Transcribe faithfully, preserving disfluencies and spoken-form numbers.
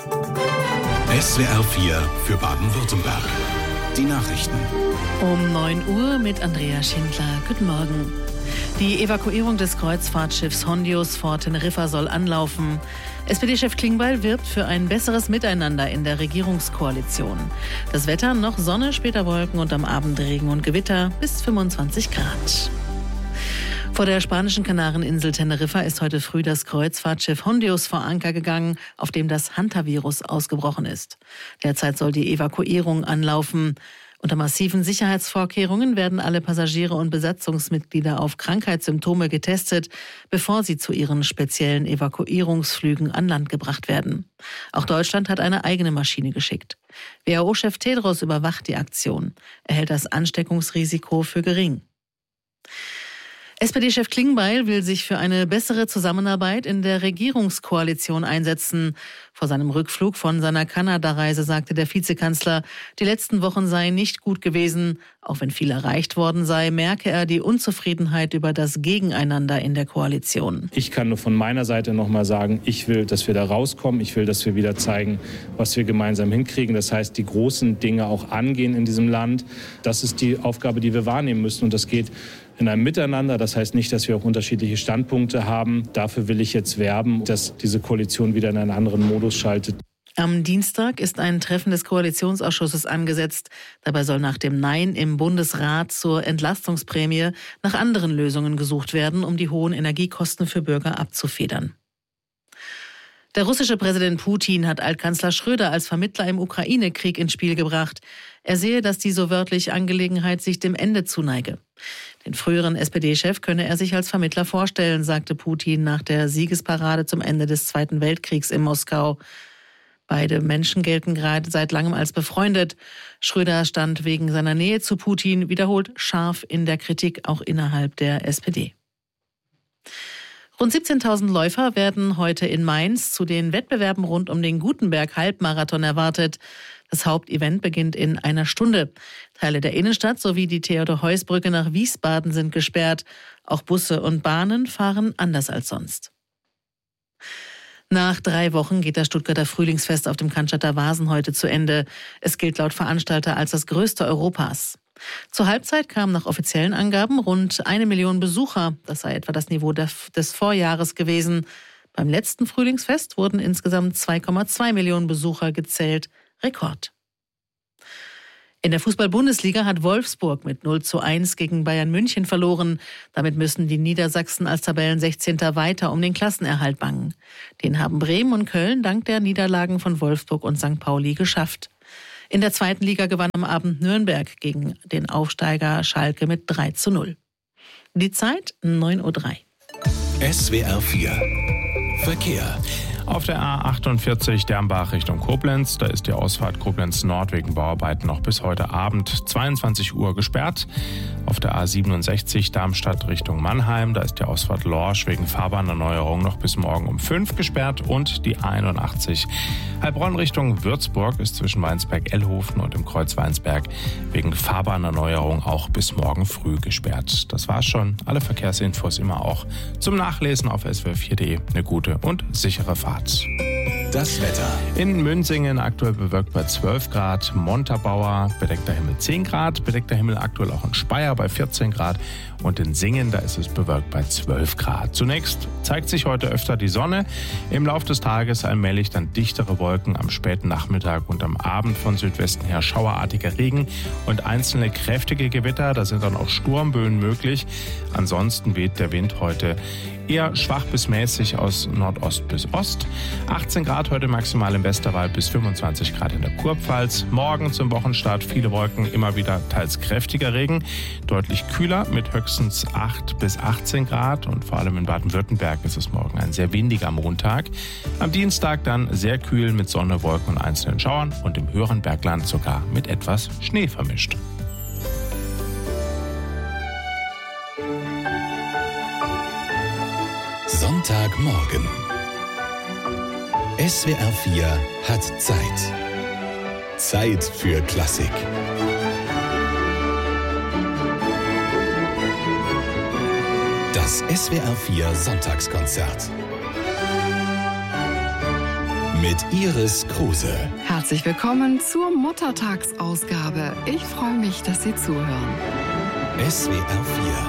S W R vier für Baden-Württemberg. Die Nachrichten. Um neun Uhr mit Andrea Schindler. Guten Morgen. Die Evakuierung des Kreuzfahrtschiffs Hondius vor Teneriffa soll anlaufen. S P D-Chef Klingbeil wirbt für ein besseres Miteinander in der Regierungskoalition. Das Wetter: noch Sonne, später Wolken und am Abend Regen und Gewitter bis fünfundzwanzig Grad. Vor der spanischen Kanareninsel Teneriffa ist heute früh das Kreuzfahrtschiff Hondius vor Anker gegangen, auf dem das Hantavirus ausgebrochen ist. Derzeit soll die Evakuierung anlaufen. Unter massiven Sicherheitsvorkehrungen werden alle Passagiere und Besatzungsmitglieder auf Krankheitssymptome getestet, bevor sie zu ihren speziellen Evakuierungsflügen an Land gebracht werden. Auch Deutschland hat eine eigene Maschine geschickt. W H O-Chef Tedros überwacht die Aktion. Er hält das Ansteckungsrisiko für gering. S P D-Chef Klingbeil will sich für eine bessere Zusammenarbeit in der Regierungskoalition einsetzen. Vor seinem Rückflug von seiner Kanada-Reise sagte der Vizekanzler, die letzten Wochen seien nicht gut gewesen. Auch wenn viel erreicht worden sei, merke er die Unzufriedenheit über das Gegeneinander in der Koalition. Ich kann nur von meiner Seite noch mal sagen, ich will, dass wir da rauskommen. Ich will, dass wir wieder zeigen, was wir gemeinsam hinkriegen. Das heißt, die großen Dinge auch angehen in diesem Land. Das ist die Aufgabe, die wir wahrnehmen müssen. Und das geht in einem Miteinander. Das heißt nicht, dass wir auch unterschiedliche Standpunkte haben. Dafür will ich jetzt werben, dass diese Koalition wieder in einen anderen Modus schaltet. Am Dienstag ist ein Treffen des Koalitionsausschusses angesetzt. Dabei soll nach dem Nein im Bundesrat zur Entlastungsprämie nach anderen Lösungen gesucht werden, um die hohen Energiekosten für Bürger abzufedern. Der russische Präsident Putin hat Altkanzler Schröder als Vermittler im Ukraine-Krieg ins Spiel gebracht. Er sehe, dass die so wörtlich Angelegenheit sich dem Ende zuneige. Den früheren S P D-Chef könne er sich als Vermittler vorstellen, sagte Putin nach der Siegesparade zum Ende des Zweiten Weltkriegs in Moskau. Beide Menschen gelten gerade seit langem als befreundet. Schröder stand wegen seiner Nähe zu Putin wiederholt scharf in der Kritik, auch innerhalb der S P D. Rund siebzehntausend Läufer werden heute in Mainz zu den Wettbewerben rund um den Gutenberg-Halbmarathon erwartet. Das Hauptevent beginnt in einer Stunde. Teile der Innenstadt sowie die Theodor-Heuss-Brücke nach Wiesbaden sind gesperrt. Auch Busse und Bahnen fahren anders als sonst. Nach drei Wochen geht das Stuttgarter Frühlingsfest auf dem Cannstatter Wasen heute zu Ende. Es gilt laut Veranstalter als das größte Europas. Zur Halbzeit kamen nach offiziellen Angaben rund eine Million Besucher. Das sei etwa das Niveau des Vorjahres gewesen. Beim letzten Frühlingsfest wurden insgesamt zwei Komma zwei Millionen Besucher gezählt. Rekord. In der Fußball-Bundesliga hat Wolfsburg mit null zu eins gegen Bayern München verloren. Damit müssen die Niedersachsen als Tabellensechzehnter weiter um den Klassenerhalt bangen. Den haben Bremen und Köln dank der Niederlagen von Wolfsburg und Sankt Pauli geschafft. In der zweiten Liga gewann am Abend Nürnberg gegen den Aufsteiger Schalke mit drei zu null. Die Zeit neun Uhr drei. S W R vier Verkehr. Auf der A achtundvierzig Dernbach Richtung Koblenz, da ist die Ausfahrt Koblenz Nord wegen Bauarbeiten noch bis heute Abend zweiundzwanzig Uhr gesperrt. Auf der A siebenundsechzig Darmstadt Richtung Mannheim, da ist die Ausfahrt Lorsch wegen Fahrbahnerneuerung noch bis morgen um fünf gesperrt. Und die A einundachtzig Heilbronn Richtung Würzburg ist zwischen Weinsberg-Ellhofen und dem Kreuz Weinsberg wegen Fahrbahnerneuerung auch bis morgen früh gesperrt. Das war's schon. Alle Verkehrsinfos immer auch zum Nachlesen auf S W R vier punkt de. Eine gute und sichere Fahrt. Das Wetter. In Münsingen aktuell bewölkt bei zwölf Grad, Montabaur bedeckter Himmel zehn Grad, bedeckter Himmel aktuell auch in Speyer bei vierzehn Grad und in Singen, da ist es bewölkt bei zwölf Grad. Zunächst zeigt sich heute öfter die Sonne, im Laufe des Tages allmählich dann dichtere Wolken am späten Nachmittag und am Abend von Südwesten her schauerartiger Regen und einzelne kräftige Gewitter, da sind dann auch Sturmböen möglich. Ansonsten weht der Wind heute eher schwach bis mäßig aus Nordost bis Ost. achtzehn Grad heute maximal im Westerwald bis fünfundzwanzig Grad in der Kurpfalz. Morgen zum Wochenstart viele Wolken, immer wieder teils kräftiger Regen. Deutlich kühler mit höchstens acht bis achtzehn Grad und vor allem in Baden-Württemberg ist es morgen ein sehr windiger Montag. Am Dienstag dann sehr kühl mit Sonne, Wolken und einzelnen Schauern und im höheren Bergland sogar mit etwas Schnee vermischt. Sonntagmorgen. S W R vier hat Zeit. Zeit für Klassik. Das S W R vier Sonntagskonzert. mit Iris Kruse. Herzlich willkommen zur Muttertagsausgabe. Ich freue mich, dass Sie zuhören. S W R vier